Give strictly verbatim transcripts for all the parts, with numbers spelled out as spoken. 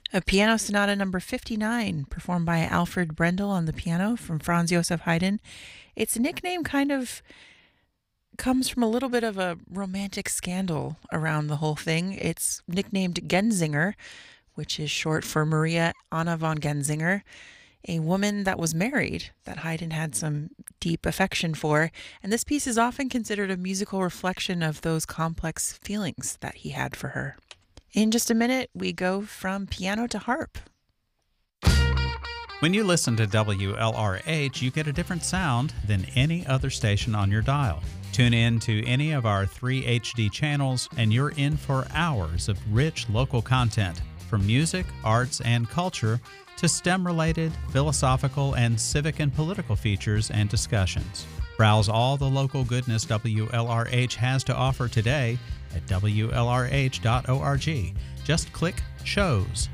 A Piano Sonata number fifty-nine, performed by Alfred Brendel on the piano from Franz Joseph Haydn. Its nickname kind of comes from a little bit of a romantic scandal around the whole thing. It's nicknamed Genzinger, which is short for Maria Anna von Genzinger, a woman that was married that Haydn had some deep affection for. And this piece is often considered a musical reflection of those complex feelings that he had for her. In just a minute, we go from piano to harp. When you listen to W L R H, you get a different sound than any other station on your dial. Tune in to any of our three H D channels, and you're in for hours of rich local content, from music, arts, and culture to STEM-related, philosophical, and civic and political features and discussions. Browse all the local goodness W L R H has to offer today at W L R H dot org. Just click Shows.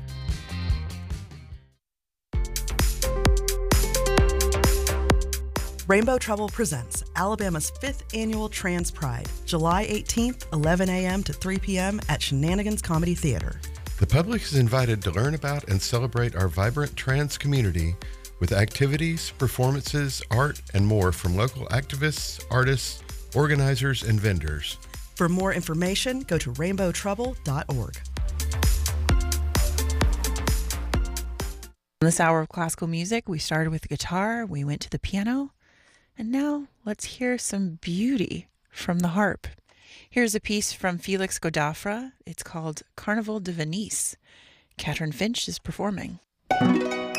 Rainbow Trouble presents Alabama's fifth annual Trans Pride, July eighteenth, eleven a.m. to three p.m. at Shenanigans Comedy Theater. The public is invited to learn about and celebrate our vibrant trans community with activities, performances, art, and more from local activists, artists, organizers, and vendors. For more information, go to rainbow trouble dot org. In this hour of classical music, we started with the guitar, we went to the piano, and now let's hear some beauty from the harp. Here's a piece from Felix Godafra. It's called Carnival de Venise. Catherine Finch is performing.